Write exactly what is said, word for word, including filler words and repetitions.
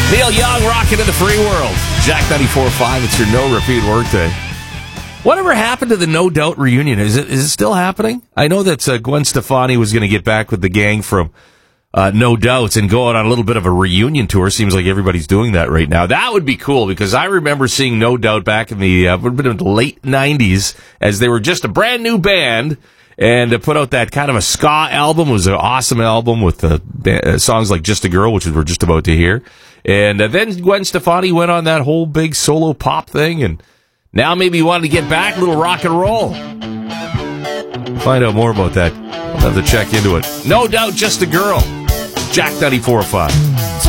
Neil Young, rocking in the free world. Jack ninety-four point five, it's your no repeat workday. Whatever happened to the No Doubt reunion? Is it is it still happening? I know that uh, Gwen Stefani was going to get back with the gang from uh, No Doubts and go out on a little bit of a reunion tour. Seems like everybody's doing that right now. That would be cool because I remember seeing No Doubt back in the, uh, would have been in the late nineties as they were just a brand new band. And to put out that kind of a ska album. It was an awesome album with uh, uh, songs like Just a Girl, which we were just about to hear. And uh, then Gwen Stefani went on that whole big solo pop thing. And now maybe you wanted to get back, a little rock and roll. Find out more about that. I'll have to check into it. No Doubt, Just a Girl. Jack ninety-four point five.